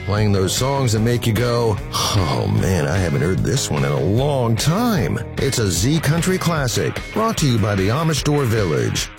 playing those songs that make you go, oh man, I haven't heard this one in a long time. It's a Z Country classic, brought to you by the Amish Door Village.